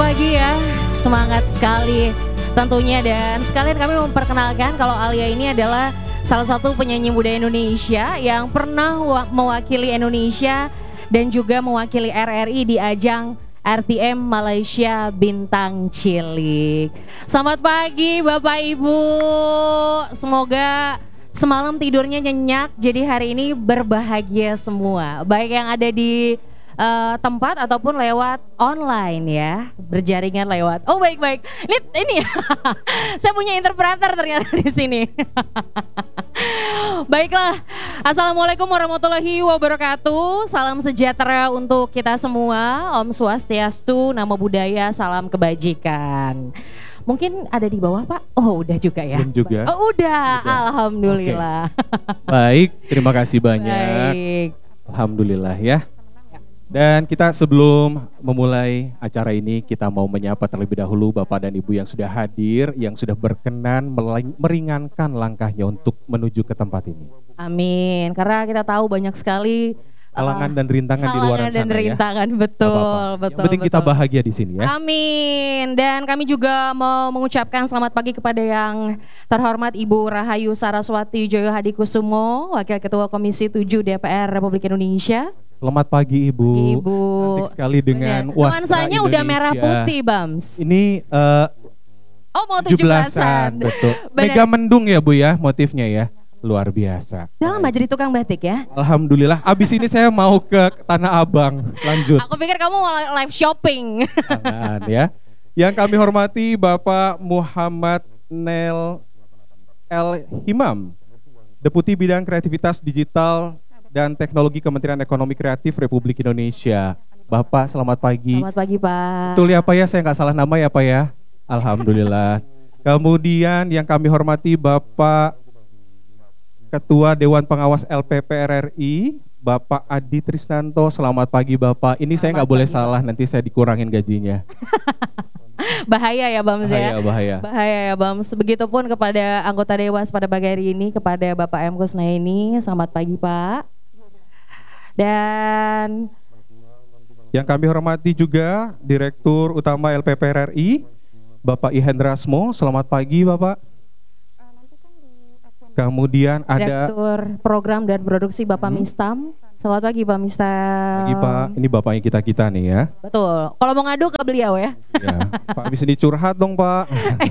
pagi ya, semangat sekali tentunya, dan sekalian kami memperkenalkan kalau Alia ini adalah salah satu penyanyi muda Indonesia yang pernah mewakili Indonesia dan juga mewakili RRI di ajang RTM Malaysia Bintang Cilik. Selamat pagi Bapak Ibu, semoga semalam tidurnya nyenyak, jadi hari ini berbahagia semua, baik yang ada di tempat ataupun lewat online ya, berjaringan lewat. Oh baik-baik, ini saya punya interpreter ternyata di sini. Baiklah, assalamualaikum warahmatullahi wabarakatuh. Salam sejahtera untuk kita semua. Om Swastiastu, Namo Buddhaya, salam kebajikan. Mungkin ada di bawah Pak? Oh udah juga ya? Belum juga. Oh udah. Alhamdulillah. Okay. Baik, terima kasih banyak. Baik. Alhamdulillah ya. Dan kita sebelum memulai acara ini, kita mau menyapa terlebih dahulu Bapak dan Ibu yang sudah hadir, yang sudah berkenan meringankan langkahnya untuk menuju ke tempat ini. Amin, karena kita tahu banyak sekali halangan dan rintangan di luar sana, dan rintangan, ya. betul. Yang penting kita bahagia di sini ya. Amin. Dan kami juga mau mengucapkan selamat pagi kepada yang terhormat Ibu Rahayu Saraswati Joyo Hadikusumo, Wakil Ketua Komisi 7 DPR Republik Indonesia. Selamat pagi Ibu. Ibu. Cantik sekali dengan wastra nuansanya Indonesia. Udah merah putih, Bams. Ini mau 17-an. Betul. Mega mendung ya Bu ya motifnya ya. Luar biasa. Udah lama jadi tukang batik ya? Alhamdulillah. Abis ini saya mau ke Tanah Abang. Lanjut. Aku pikir kamu mau live shopping. Jangan ya. Yang kami hormati Bapak Muhammad Nel El Himam, Deputi Bidang Kreativitas Digital dan Teknologi Kementerian Ekonomi Kreatif Republik Indonesia. Bapak selamat pagi. Selamat pagi Pak. Betul ya Pak ya, saya nggak salah nama ya Pak ya. Alhamdulillah. Kemudian yang kami hormati Bapak Ketua Dewan Pengawas LPP RRI, Bapak Adi Trisnanto. Selamat pagi Bapak. Ini saya nggak boleh salah, nanti saya dikurangin gajinya. Bahaya ya Bams ya. Bahaya ya Bams. Begitupun kepada anggota Dewas pada pagi hari ini, kepada Bapak M. Kusnaini. Selamat pagi Pak. Dan yang kami hormati juga Direktur Utama LPP RRI, Bapak Ihendrasmo. Selamat pagi Bapak. Kemudian ada Direktur Program dan Produksi Bapak Mistam. Selamat pagi Pak Mistam. Pagi Pak, ini bapaknya kita nih ya. Betul, kalau mau ngadu ke beliau ya. Ya, Pak habis ini curhat dong Pak.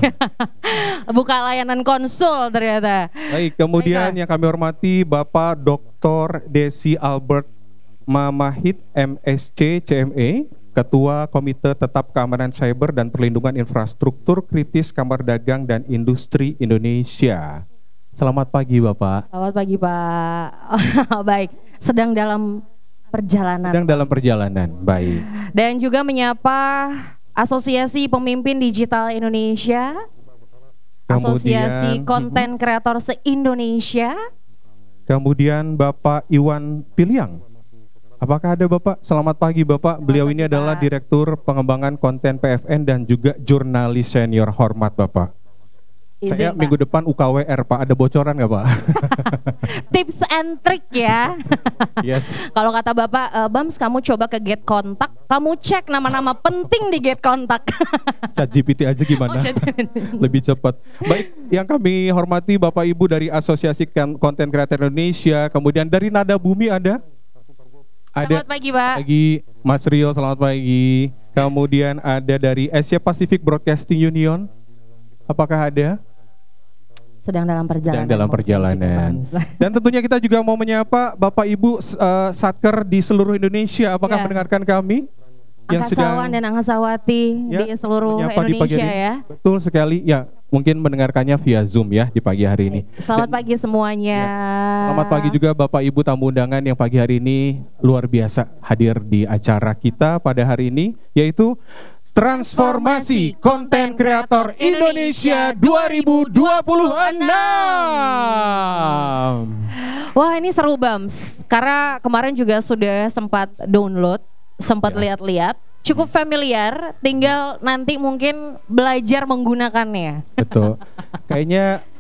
Buka layanan konsul ternyata. Baik, kemudian yang kami hormati Bapak Dr. Desi Albert Mamahit MSc CME, Ketua Komite Tetap Keamanan Cyber dan Perlindungan Infrastruktur Kritis Kamar Dagang dan Industri Indonesia. Selamat pagi Bapak. Selamat pagi Pak. Baik, sedang dalam perjalanan. Baik. Dan juga menyapa Asosiasi Pemimpin Digital Indonesia, Asosiasi Konten Kreator se-Indonesia. Kemudian Bapak Iwan Piliang. Apakah ada Bapak? Selamat pagi Bapak. Beliau ini adalah Direktur Pengembangan Konten PFN dan juga jurnalis senior. Hormat Bapak. Saya minggu depan UKWR Pak, ada bocoran nggak Pak? Tips and trick ya. Yes. Kalau kata Bapak, Bams kamu coba ke Get Kontak, kamu cek nama-nama penting di Get Kontak. ChatGPT aja gimana? Lebih cepat. Baik, yang kami hormati Bapak Ibu dari Asosiasi Konten Kreator Indonesia, kemudian dari Nada Bumi ada? Selamat pagi Pak. Pagi Mas Rio, selamat pagi. Kemudian ada dari Asia Pacific Broadcasting Union. Apakah ada? Sedang dalam perjalanan. Dan tentunya kita juga mau menyapa Bapak Ibu Satker di seluruh Indonesia. Apakah mendengarkan kami? Angkasawan dan Angkasawati di seluruh Indonesia ya. Betul sekali. Ya, mungkin mendengarkannya via Zoom ya di pagi hari ini. Selamat pagi semuanya. Selamat pagi juga Bapak Ibu tamu undangan yang pagi hari ini luar biasa hadir di acara kita pada hari ini, yaitu Transformasi Konten Kreator Indonesia 2026. Wah ini seru Bams, karena kemarin juga sudah sempat download, sempat lihat-lihat, cukup familiar, tinggal nanti mungkin belajar menggunakannya. Betul, kayaknya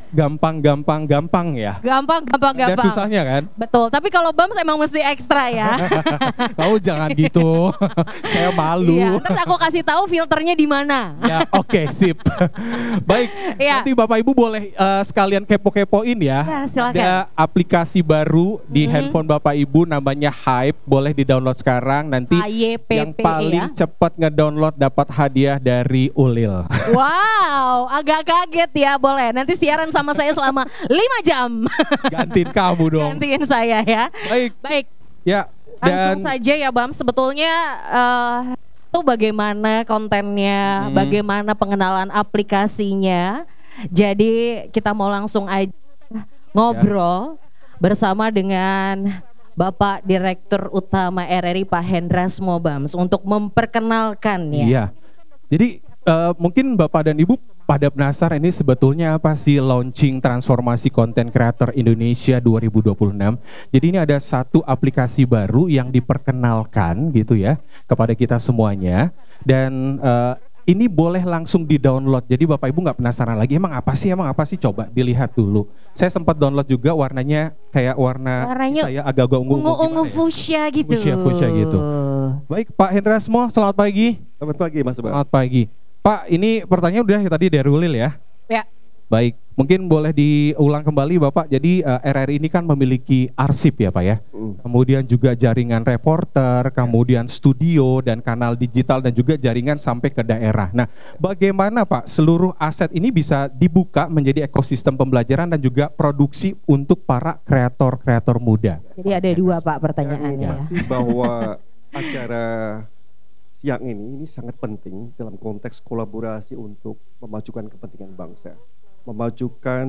gampang ya. Gampang. Ada susahnya kan? Betul, tapi kalau BAMS emang mesti ekstra ya. Kau jangan gitu. Saya malu. Iya, ntar aku kasih tahu filternya di mana. Ya, oke, sip. Baik, Iya. nanti Bapak Ibu boleh sekalian kepo-kepoin ya. Ya, silakan. Ada aplikasi baru di handphone Bapak Ibu namanya Hype, boleh di-download sekarang. Nanti HYPPE yang paling cepat ngedownload dapat hadiah dari Ulil. Wow, agak kaget ya, boleh. Nanti siaran sama saya selama 5 jam. Gantiin kamu dong. Gantiin saya ya. Baik. Baik, Ya, langsung saja ya Bam. Sebetulnya itu bagaimana kontennya, bagaimana pengenalan aplikasinya. Jadi kita mau langsung aja ngobrol bersama dengan Bapak Direktur Utama RRI Pak Hendrasmo Bams untuk memperkenalkannya. Iya. Jadi mungkin Bapak dan Ibu pada penasaran ini sebetulnya apa sih launching transformasi konten kreator Indonesia 2026. Jadi ini ada satu aplikasi baru yang diperkenalkan gitu ya kepada kita semuanya. Dan ini boleh langsung di-download. Jadi Bapak Ibu nggak penasaran lagi emang apa sih, coba dilihat dulu. Saya sempat download juga, warnanya kayak warnanya kayak agak-agak ungu-ungu fuchsia gitu. Fuchsia gitu. Baik Pak Hendrasmo, selamat pagi. Selamat pagi Mas Bang. Selamat pagi. Pak, ini pertanyaan udah tadi dari Ulil ya? Ya. Baik, mungkin boleh diulang kembali Bapak. Jadi RRI ini kan memiliki arsip ya Pak ya. Kemudian juga jaringan reporter, kemudian studio dan kanal digital dan juga jaringan sampai ke daerah. Nah, bagaimana Pak seluruh aset ini bisa dibuka menjadi ekosistem pembelajaran dan juga produksi untuk para kreator-kreator muda? Jadi ada dua Pak pertanyaannya. Yang pasti bahwa acara siang ini sangat penting dalam konteks kolaborasi untuk memajukan kepentingan bangsa, memajukan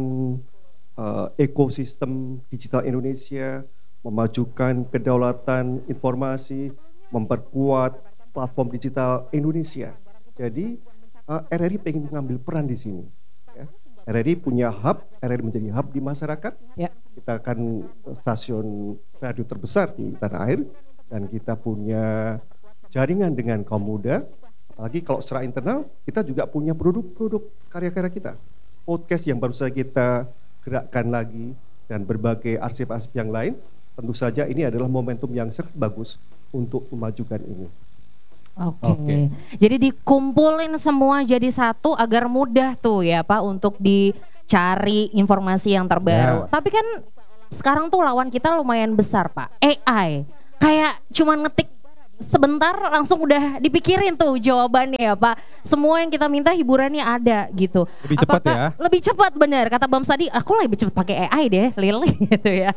ekosistem digital Indonesia, memajukan kedaulatan informasi, memperkuat platform digital Indonesia. Jadi RRI pengen mengambil peran di sini. Ya. RRI punya hub, RRI menjadi hub di masyarakat. Ya. Kita akan stasiun radio terbesar di tanah air dan kita punya jaringan dengan kaum muda, apalagi kalau secara internal kita juga punya produk-produk karya-karya kita, podcast yang baru saja kita gerakkan lagi dan berbagai arsip-arsip yang lain. Tentu saja ini adalah momentum yang sangat bagus untuk memajukan ini. Oke. Jadi dikumpulin semua jadi satu agar mudah tuh ya Pak untuk dicari informasi yang terbaru. Tapi kan sekarang tuh lawan kita lumayan besar Pak, AI. Kayak cuma ngetik sebentar langsung udah dipikirin tuh jawabannya ya Pak. Semua yang kita minta hiburannya ada gitu. Lebih cepat ya? Lebih cepat bener, kata Bams tadi aku lebih cepat pakai AI deh, Lil gitu ya.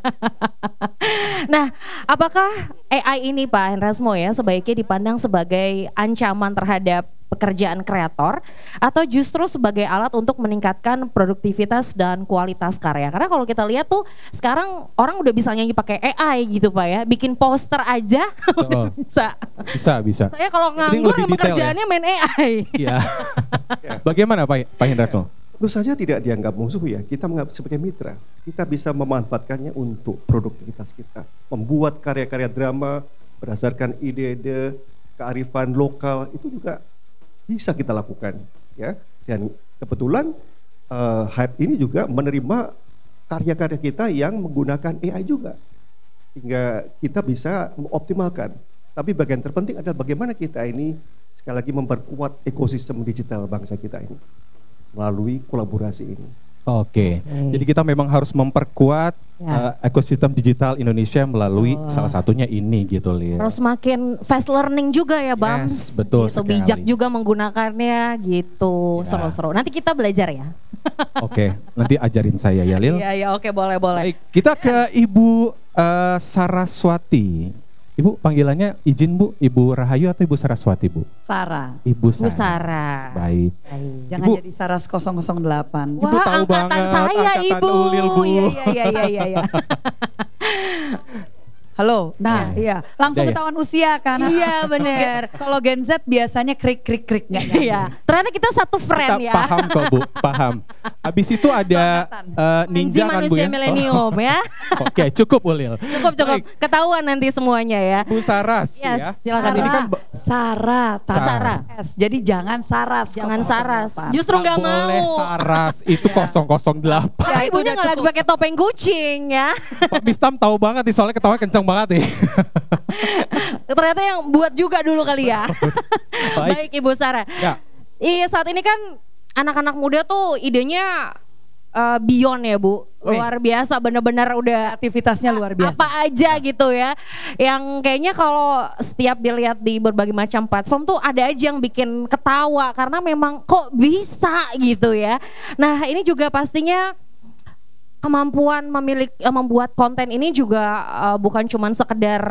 Nah, apakah AI ini Pak Hendrasmo ya sebaiknya dipandang sebagai ancaman terhadap pekerjaan kreator atau justru sebagai alat untuk meningkatkan produktivitas dan kualitas karya? Karena kalau kita lihat tuh sekarang orang udah bisa nyanyi pakai AI gitu Pak ya, bikin poster aja udah bisa. Bisa. Saya kalau nganggur emang kerjaannya main AI. Iya. Bagaimana Pak Hendrasmo? Tentu saja tidak dianggap musuh ya, kita menganggap sebagai mitra. Kita bisa memanfaatkannya untuk produktivitas kita, membuat karya-karya drama berdasarkan ide-ide kearifan lokal itu juga bisa kita lakukan ya. Dan kebetulan Hype ini juga menerima karya-karya kita yang menggunakan AI juga, sehingga kita bisa mengoptimalkan. Tapi bagian terpenting adalah bagaimana kita ini sekali lagi memperkuat ekosistem digital bangsa kita ini melalui kolaborasi ini. Oke. Jadi kita memang harus memperkuat ekosistem digital Indonesia melalui salah satunya ini gitu Lil. Harus makin fast learning juga ya Bang. Yes, betul gitu, sekali. bijak juga menggunakannya gitu. Seru-seru. Nanti kita belajar ya. Oke, nanti ajarin saya ya Lil. Iya, oke, boleh. Baik, kita ke Ibu Saraswati. Ibu panggilannya izin Bu, Ibu Rahayu atau Ibu Saraswati Bu? Sarah. Ibu Sarah. Baik. Jangan Ibu, jadi Saras 008. Ibu tahu angkatan banget, saya angkatan Ibu. Ulil, Bu. Iya. Halo. Nah, iya. Langsung Ya, ya. ketahuan usia kan. Iya bener. Kalau Gen Z biasanya krik nggak nyambung. Iya, ternyata kita satu friend Kita ya. paham kok Bu, paham. Habis itu ada Ninja ninja kan Bu manusia ya? milenium ya. Oke, cukup Ulil. Cukup. Baik, Ketahuan nanti semuanya ya. Bu Saras Yes, ya. silakan. Ini kan Sarah. Sarah. S. Jadi jangan Saras. Jangan 008. Saras. Justru nggak boleh mau. Saras, itu 008. Karena Ya, itu ibunya udah nggak lagi cukup. pakai topeng kucing ya. Pak Bistam tahu banget nih, soalnya ketawa kencang banget nih. Ternyata yang buat juga dulu kali ya. Baik. Baik Ibu Sarah. Ya. Iya, saat ini kan anak-anak muda tuh idenya beyond ya Bu. Luar biasa, bener-bener udah Aktivitasnya luar biasa. apa aja gitu ya. Yang kayaknya kalau setiap dilihat di berbagai macam platform tuh ada aja yang bikin ketawa karena memang kok bisa gitu ya. Nah, ini juga pastinya kemampuan membuat konten ini juga bukan cuman sekedar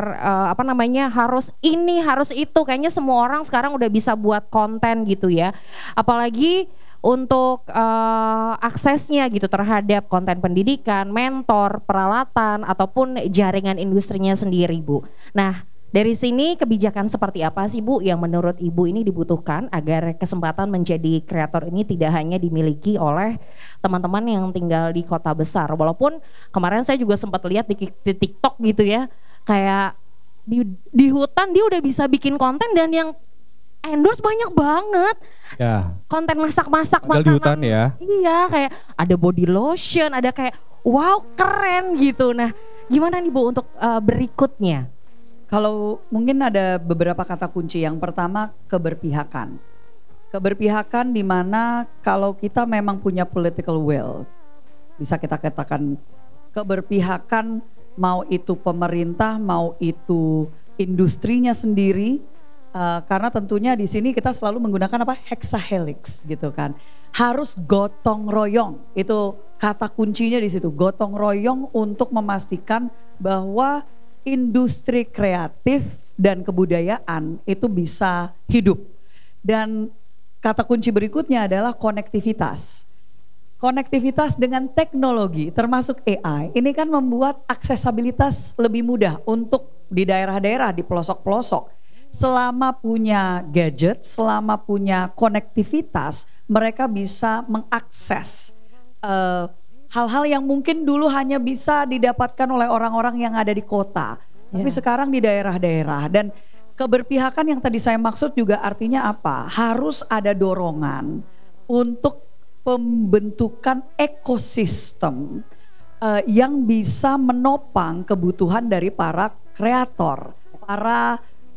harus ini harus itu, kayaknya semua orang sekarang udah bisa buat konten gitu ya, apalagi untuk aksesnya gitu terhadap konten pendidikan, mentor, peralatan ataupun jaringan industrinya sendiri Bu. Nah, dari sini kebijakan seperti apa sih Bu yang menurut Ibu ini dibutuhkan agar kesempatan menjadi kreator ini tidak hanya dimiliki oleh teman-teman yang tinggal di kota besar. Walaupun kemarin saya juga sempat lihat di TikTok gitu ya, kayak di hutan dia udah bisa bikin konten dan yang endorse banyak banget. Ya. Konten masak-masak Padahal di makanan. hutan ya. Iya, kayak ada body lotion, ada kayak wow keren gitu. Nah, gimana nih Bu untuk berikutnya? Kalau mungkin ada beberapa kata kunci. Yang pertama, keberpihakan. Keberpihakan di mana kalau kita memang punya political will, bisa kita katakan keberpihakan, mau itu pemerintah, mau itu industrinya sendiri, karena tentunya di sini kita selalu menggunakan apa, hexahelix gitu kan. Harus gotong royong, itu kata kuncinya di situ, gotong royong untuk memastikan bahwa industri kreatif dan kebudayaan itu bisa hidup. Dan kata kunci berikutnya adalah konektivitas. Konektivitas dengan teknologi termasuk AI ini kan membuat aksesabilitas lebih mudah untuk di daerah-daerah, di pelosok-pelosok. Selama punya gadget, selama punya konektivitas, mereka bisa mengakses hal-hal yang mungkin dulu hanya bisa didapatkan oleh orang-orang yang ada di kota. Tapi sekarang di daerah-daerah. Dan keberpihakan yang tadi saya maksud juga artinya apa? Harus ada dorongan untuk pembentukan ekosistem yang bisa menopang kebutuhan dari para kreator, para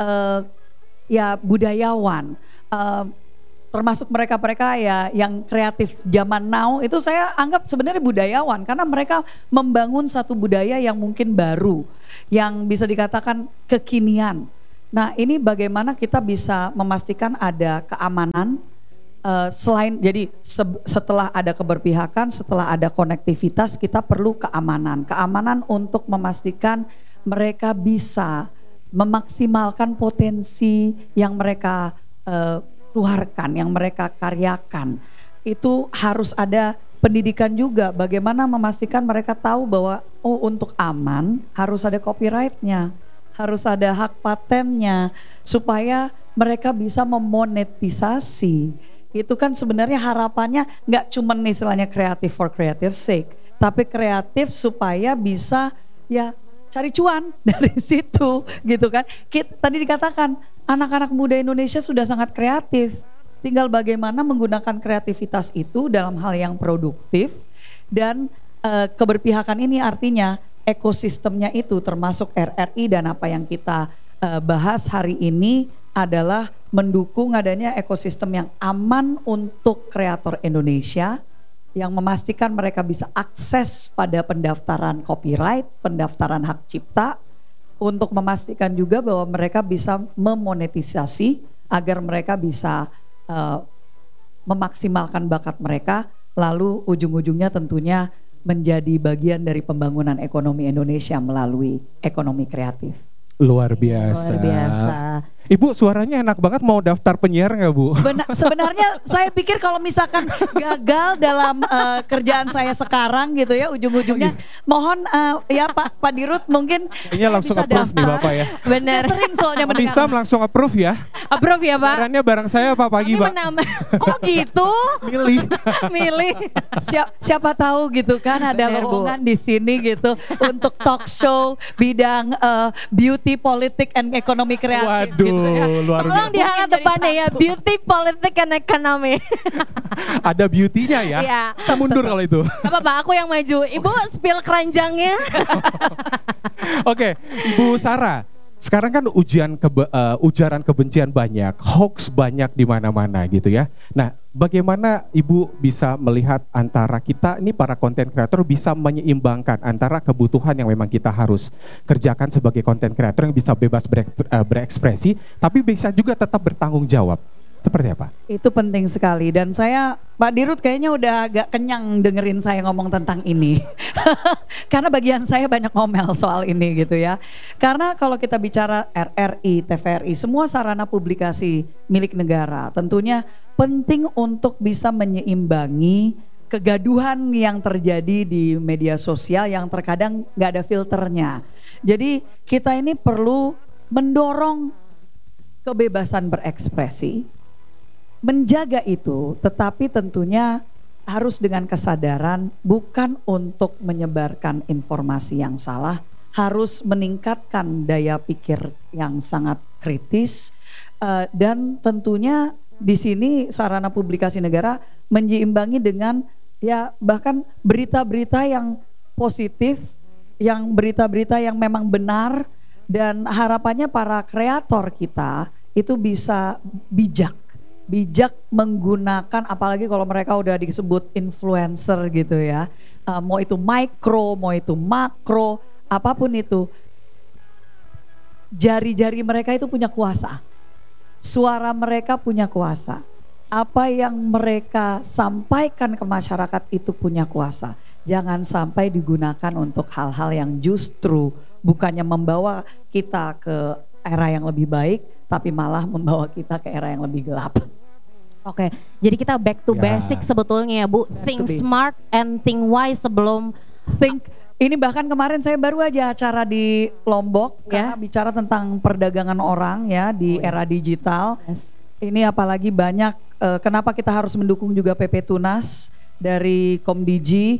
budayawan, termasuk mereka-mereka ya yang kreatif zaman now itu saya anggap sebenarnya budayawan karena mereka membangun satu budaya yang mungkin baru, yang bisa dikatakan kekinian. Nah, ini bagaimana kita bisa memastikan ada keamanan selain jadi setelah ada keberpihakan, setelah ada konektivitas, kita perlu keamanan. Keamanan untuk memastikan mereka bisa memaksimalkan potensi yang mereka keluarkan, yang mereka karyakan. Itu harus ada pendidikan juga, bagaimana memastikan mereka tahu bahwa untuk aman harus ada copyrightnya, harus ada hak patennya, supaya mereka bisa memonetisasi. Itu kan sebenarnya harapannya nggak cuma istilahnya kreatif for creative sake, tapi kreatif supaya bisa ya cari cuan dari situ gitu kan. Tadi dikatakan anak-anak muda Indonesia sudah sangat kreatif, tinggal bagaimana menggunakan kreativitas itu dalam hal yang produktif. Dan keberpihakan ini artinya ekosistemnya itu termasuk RRI dan apa yang kita bahas hari ini adalah mendukung adanya ekosistem yang aman untuk kreator Indonesia, yang memastikan mereka bisa akses pada pendaftaran copyright, pendaftaran hak cipta, untuk memastikan juga bahwa mereka bisa memonetisasi agar mereka bisa memaksimalkan bakat mereka, lalu ujung-ujungnya tentunya menjadi bagian dari pembangunan ekonomi Indonesia melalui ekonomi kreatif. Luar biasa. Luar biasa. Ibu suaranya enak banget, mau daftar penyiar nggak Bu? Sebenarnya saya pikir kalau misalkan gagal dalam kerjaan saya sekarang gitu ya, ujung-ujungnya mohon ya Pak Dirut mungkin Kayaknya langsung bisa approve nih daftar. Bapak ya. Benar. Sudah sering soalnya Om mendengar. Istam langsung approve ya. Approve ya Pak. Siarannya bareng saya Pak pagi Kami Pak. menambah. Oh gitu? Milih. Milih. Siapa tahu gitu kan ada Bener, Bu. lowongan di sini gitu untuk talk show bidang beauty, politik, and ekonomi kreatif Waduh, gitu ya. luar Tolong biasa. dihangat Jadi depannya ya, satu. beauty, politik, and ekonomi. Ada beauty-nya ya. Iya. Kita mundur kalau itu. Apa Pak, aku yang maju. Ibu spill keranjangnya. Oke, Ibu Sarah. Sekarang kan ujaran kebencian banyak, hoax banyak di mana-mana gitu ya. Nah, bagaimana Ibu bisa melihat antara kita ini para konten kreator bisa menyeimbangkan antara kebutuhan yang memang kita harus kerjakan sebagai konten kreator yang bisa bebas berekspresi, tapi bisa juga tetap bertanggung jawab. Seperti apa? Itu penting sekali dan saya Pak Dirut kayaknya udah agak kenyang dengerin saya ngomong tentang ini. Karena bagian saya banyak ngomel soal ini gitu ya. Karena kalau kita bicara RRI, TVRI, semua sarana publikasi milik negara tentunya penting untuk bisa menyeimbangi kegaduhan yang terjadi di media sosial yang terkadang nggak ada filternya. Jadi kita ini perlu mendorong kebebasan berekspresi, menjaga itu, tetapi tentunya harus dengan kesadaran bukan untuk menyebarkan informasi yang salah, harus meningkatkan daya pikir yang sangat kritis dan tentunya di sini sarana publikasi negara menyeimbangi dengan ya bahkan berita-berita yang positif, yang berita-berita yang memang benar dan harapannya para kreator kita itu bisa bijak menggunakan, apalagi kalau mereka udah disebut influencer gitu ya, mau itu mikro, mau itu makro, apapun itu, jari-jari mereka itu punya kuasa, suara mereka punya kuasa, apa yang mereka sampaikan ke masyarakat itu punya kuasa. Jangan sampai digunakan untuk hal-hal yang justru bukannya membawa kita ke era yang lebih baik, tapi malah membawa kita ke era yang lebih gelap. Oke, jadi kita back to Ya. basic sebetulnya ya Bu. Think basic. smart and think wise sebelum Ini bahkan kemarin saya baru aja acara di Lombok Ya. karena bicara tentang perdagangan orang ya di era digital. Ini apalagi banyak kenapa kita harus mendukung juga PP Tunas dari Komdigi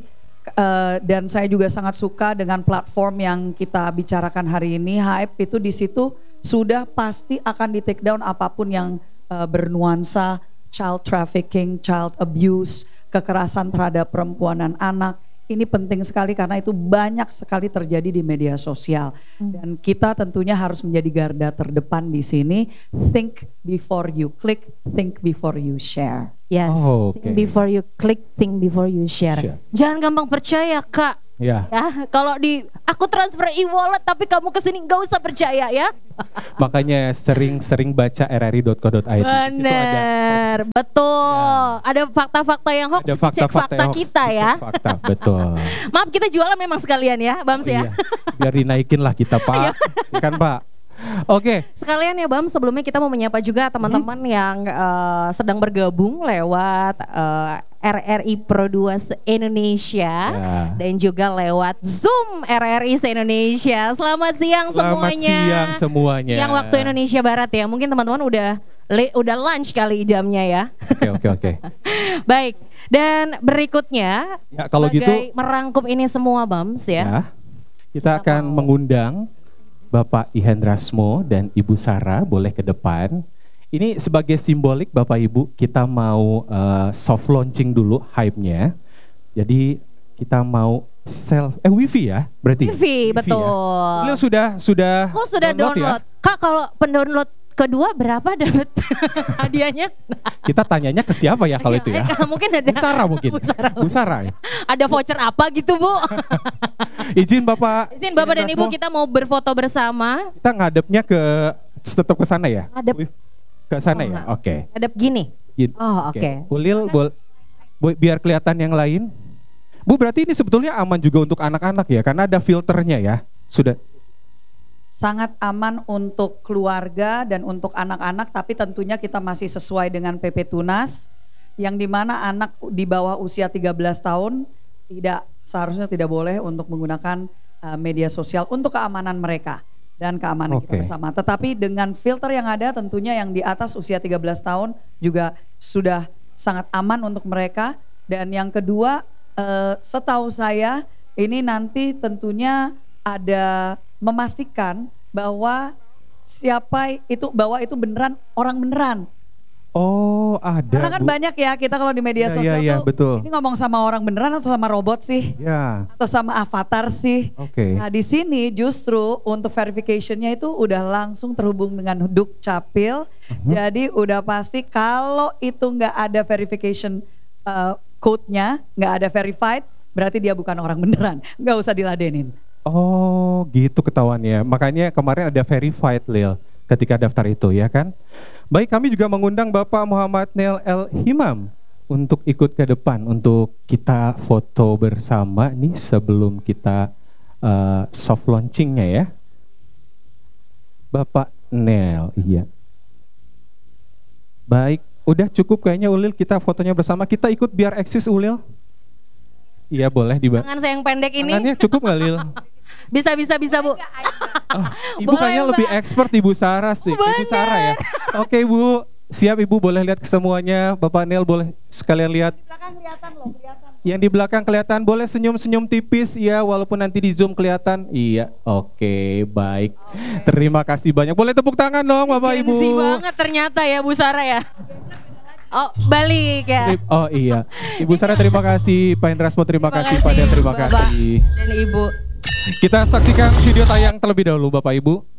dan saya juga sangat suka dengan platform yang kita bicarakan hari ini. Hype itu di situ sudah pasti akan di take down apapun yang bernuansa child trafficking, child abuse, kekerasan terhadap perempuan dan anak. Ini penting sekali karena itu banyak sekali terjadi di media sosial. Dan kita tentunya harus menjadi garda terdepan di sini. Think before you click, think before you share. yes, Oh, oke. think before you click, think before you share. Share. Jangan gampang percaya Kak. Ya, Ya, kalau aku transfer e-wallet tapi kamu kesini nggak usah percaya ya. makanya sering-sering baca rri.co.id. Di situ ada Bener, betul. Ada fakta-fakta yang hoax, Ada cek fakta yang hoax, kita ya. dicek fakta, betul. Maaf kita jualan memang sekalian ya, Bams ya. Iya, biar dinaikin lah kita Pak, Iya. Ya kan Pak. Oke, Sekalian ya Bam, sebelumnya kita mau menyapa juga teman-teman yang sedang bergabung lewat RRI Pro 2 Indonesia Ya. dan juga lewat Zoom RRI se-Indonesia. Selamat siang Selamat semuanya. siang semuanya. Siang waktu Indonesia Barat ya. Mungkin teman-teman udah lunch kali jamnya ya. Oke. Baik. Dan berikutnya Ya, kalau sebagai gitu- merangkum ini semua Bams ya. Ya, kita akan mengundang Bapak Ihendrasmo dan Ibu Sarah boleh ke depan. Ini sebagai simbolik Bapak Ibu, kita mau soft launching dulu hype-nya. Jadi kita mau wifi ya berarti. Wifi, betul. Ya. Beliau sudah Aku sudah download. ya? Kak kalau pendownload kedua berapa dapat hadiahnya? Kita tanyanya ke siapa ya kalau itu ya? Mungkin ada Bu Sarah mungkin. Bu Sarah. Bu Sarah ya. Ada voucher apa gitu Bu? Izin Bapak. Izin Bapak dan Ibu Ihendrasmo, kita mau berfoto bersama. kita ngadepnya tetap ke sana ya? Ngadep. Ke sana Oh, ya? enggak. Oke. Ada begini. Gitu. Oh oke. Ulil, biar kelihatan yang lain. Bu berarti ini sebetulnya aman juga untuk anak-anak ya, karena ada filternya ya. sangat aman untuk keluarga dan untuk anak-anak, tapi tentunya kita masih sesuai dengan PP Tunas, yang dimana anak di bawah usia 13 tahun seharusnya tidak boleh untuk menggunakan media sosial untuk keamanan mereka dan keamanan kita bersama. Tetapi dengan filter yang ada, tentunya yang di atas usia 13 tahun juga sudah sangat aman untuk mereka. Dan yang kedua, setahu saya ini nanti tentunya ada memastikan bahwa bahwa itu beneran, orang beneran. Oh, ada. Karena kan banyak ya kita kalau di media sosial tuh betul. ini ngomong sama orang beneran atau sama robot sih? Ya. Atau sama avatar sih? Oke. Nah, di sini justru untuk verification-nya itu udah langsung terhubung dengan Dukcapil. Jadi udah pasti kalau itu nggak ada verification code-nya, nggak ada verified, berarti dia bukan orang beneran. Nggak usah diladenin. Oh, gitu ketahuannya. Makanya kemarin ada verified, Lil, ketika daftar itu, ya kan? Baik, kami juga mengundang Bapak Muhammad Neil El Himam untuk ikut ke depan untuk kita foto bersama nih sebelum kita soft launchingnya ya. Bapak Neil, iya. Baik, udah cukup kayaknya Ulil, kita fotonya bersama. Kita ikut biar eksis, Ulil. Iya, boleh Tangan saya yang pendek ini. Tangannya cukup nggak, Lil? Bisa Bu. Oh, Ibu kayaknya lebih expert Ibu Sarah sih. Ibu Sarah ya. Oke Ibu, siap Ibu, boleh lihat ke semuanya. Bapak Neil boleh sekalian lihat. Di belakang kelihatan loh, kelihatan. Yang di belakang kelihatan, boleh senyum-senyum tipis ya, walaupun nanti di zoom kelihatan. Iya, oke, baik. Terima kasih banyak. Boleh tepuk tangan dong Bapak Ibu. Gen Z banget ternyata ya Bu Sarah ya. Oh, balik ya. Oh iya. Ibu Sarah terima kasih, Pak Indrasmo terima kasih, Pak Dan terima Bapak kasih. dan Ibu. Kita saksikan video tayang terlebih dahulu Bapak Ibu.